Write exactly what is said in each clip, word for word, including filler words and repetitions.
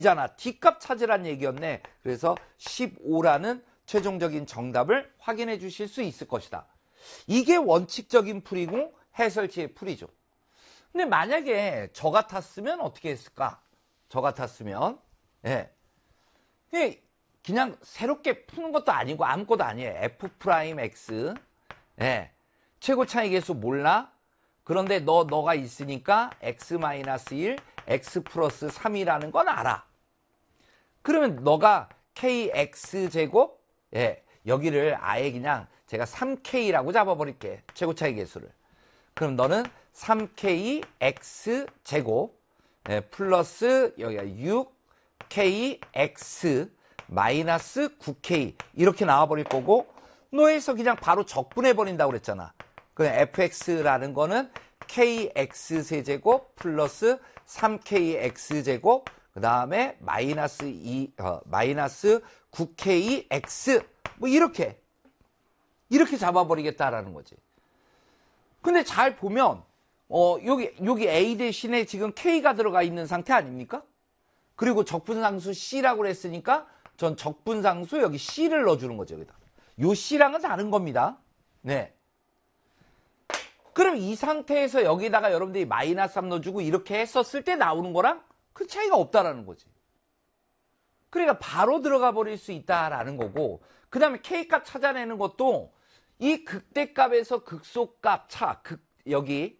잖아. D값 찾으란 얘기였네. 그래서 십오라는 최종적인 정답을 확인해 주실 수 있을 것이다. 이게 원칙적인 풀이고 해설지의 풀이죠. 근데 만약에 저 같았으면 어떻게 했을까? 저 같았으면 예. 그냥 새롭게 푸는 것도 아니고 아무것도 아니에요. F 프라임 X 예. 최고 차이 계수 몰라? 그런데 너, 너가 있으니까 X 마이너스 일, X 플러스 삼이라는 건 알아. 그러면 너가 kx제곱, 예, 여기를 아예 그냥 제가 삼 케이라고 잡아버릴게. 최고 차이 계수를. 그럼 너는 삼 케이 x제곱, 예, 플러스 여기가 육 케이 엑스 마이너스 구 케이 이렇게 나와버릴 거고, 너에서 그냥 바로 적분해버린다고 그랬잖아. 그럼 fx라는 거는 kx세제곱 플러스 삼 케이 x제곱 그 다음에 마이너스 이, 어, 마이너스 구 케이 엑스 뭐 이렇게 이렇게 잡아버리겠다라는 거지. 근데 잘 보면 어 여기 여기 A 대신에 지금 K가 들어가 있는 상태 아닙니까? 그리고 적분상수 C라고 그랬으니까 전 적분상수 여기 C를 넣어주는 거죠. 여기다. 요 C랑은 다른 겁니다. 네. 그럼 이 상태에서 여기다가 여러분들이 마이너스 삼 넣어주고 이렇게 했었을 때 나오는 거랑 그 차이가 없다라는 거지. 그러니까 바로 들어가 버릴 수 있다라는 거고, 그 다음에 K값 찾아내는 것도 이 극대값에서 극소값 차, 극, 여기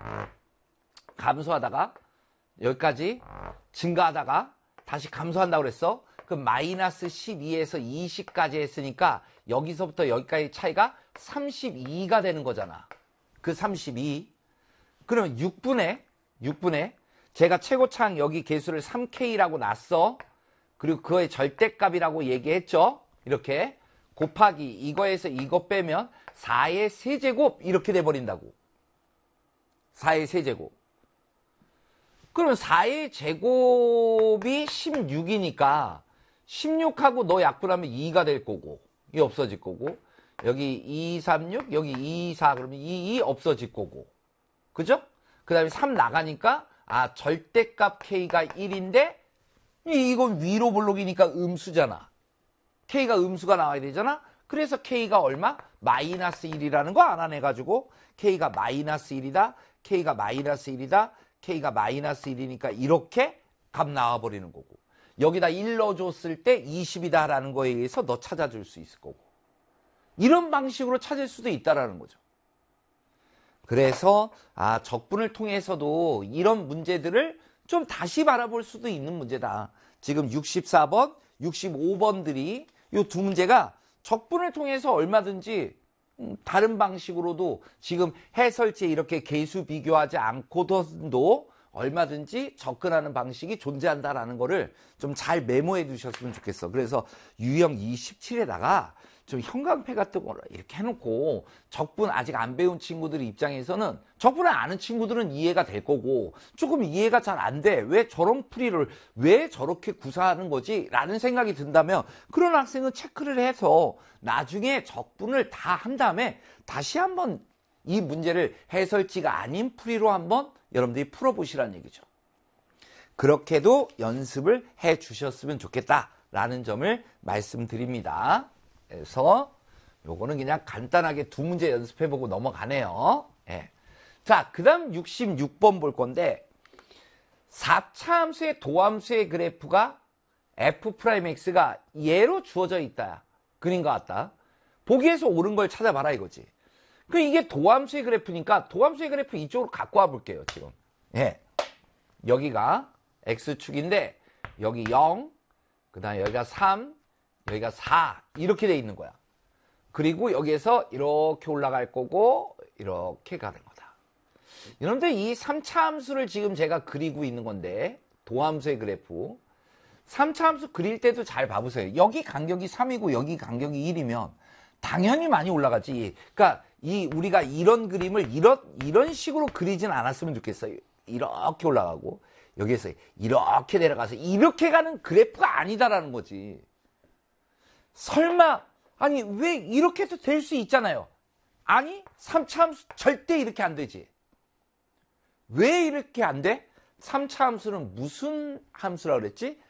감소하다가 여기까지 증가하다가 다시 감소한다고 그랬어. 그럼 마이너스 십이에서 이십까지 했으니까 여기서부터 여기까지 차이가 삼십이가 되는 거잖아. 그 삼십이. 그러면 육분의, 육분의 제가 최고차항 여기 개수를 삼 케이라고 놨어. 그리고 그거의 절대값이라고 얘기했죠. 이렇게 곱하기 이거에서 이거 빼면 사의 세제곱 이렇게 돼버린다고. 사의 세제곱. 그러면 사의 제곱이 십육이니까 십육하고 너 약분하면 이가 될 거고 이 없어질 거고 여기 이, 삼, 육 여기 이, 사 그러면 이, 이 없어질 거고 그죠? 그 다음에 삼 나가니까 아 절대값 K가 일인데 이건 위로 볼록이니까 음수잖아. K가 음수가 나와야 되잖아. 그래서 K가 얼마? 마이너스 일이라는 거 알아내가지고 K가 마이너스 일이다. K가 마이너스 일이다. K가 마이너스 일이니까 이렇게 값 나와버리는 거고 여기다 일 넣어줬을 때 이십이다 라는 거에 의해서 너 찾아줄 수 있을 거고 이런 방식으로 찾을 수도 있다라는 거죠. 그래서 아 적분을 통해서도 이런 문제들을 좀 다시 바라볼 수도 있는 문제다. 지금 육십사 번, 육십오 번들이 이 두 문제가 적분을 통해서 얼마든지 다른 방식으로도 지금 해설지에 이렇게 개수 비교하지 않고도 얼마든지 접근하는 방식이 존재한다라는 거를 좀 잘 메모해 두셨으면 좋겠어. 그래서 유형 이십칠에다가 좀 형광펜 같은 거를 이렇게 해놓고 적분 아직 안 배운 친구들 입장에서는 적분을 아는 친구들은 이해가 될 거고 조금 이해가 잘 안 돼. 왜 저런 풀이를 왜 저렇게 구사하는 거지? 라는 생각이 든다면 그런 학생은 체크를 해서 나중에 적분을 다 한 다음에 다시 한번 이 문제를 해설지가 아닌 풀이로 한번 여러분들이 풀어보시라는 얘기죠. 그렇게도 연습을 해 주셨으면 좋겠다라는 점을 말씀드립니다. 그래서 요거는 그냥 간단하게 두 문제 연습해보고 넘어가네요. 예. 자, 그 다음 육십육 번 볼 건데 사 차 함수의 도함수의 그래프가 f'x가 얘로 주어져 있다. 그림과 같다. 보기에서 옳은 걸 찾아봐라 이거지. 그 이게 도함수의 그래프니까 도함수의 그래프 이쪽으로 갖고 와 볼게요. 지금. 예. 여기가 x축인데 여기 영, 그 다음에 여기가 삼, 여기가 사 이렇게 돼 있는 거야. 그리고 여기에서 이렇게 올라갈 거고 이렇게 가는 거다. 여러분들 이 삼 차 함수를 지금 제가 그리고 있는 건데 도함수의 그래프 삼 차 함수 그릴 때도 잘 봐보세요. 여기 간격이 삼이고 여기 간격이 일이면 당연히 많이 올라가지. 그러니까 이 우리가 이런 그림을 이런 이런 식으로 그리진 않았으면 좋겠어요. 이렇게 올라가고 여기에서 이렇게 내려가서 이렇게 가는 그래프가 아니다라는 거지. 설마 아니 왜 이렇게 해도 될 수 있잖아요. 아니 삼 차 함수 절대 이렇게 안 되지. 왜 이렇게 안 돼? 삼 차 함수는 무슨 함수라고 그랬지?